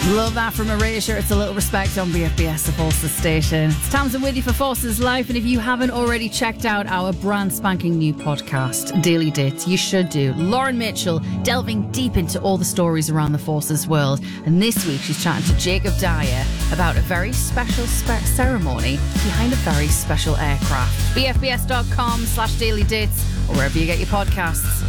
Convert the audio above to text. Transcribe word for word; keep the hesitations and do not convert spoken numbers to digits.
Love that from Erasure. It's a little respect on B F B S, the Forces station. It's Tamsin with you for Forces Life, and if you haven't already checked out our brand spanking new podcast, Daily Dates, you should do. Lauren Mitchell delving deep into all the stories around the Forces world, and this week she's chatting to Jacob Dyer about a very special spe- ceremony behind a very special aircraft. B F B S dot com slash daily dates, or wherever you get your podcasts.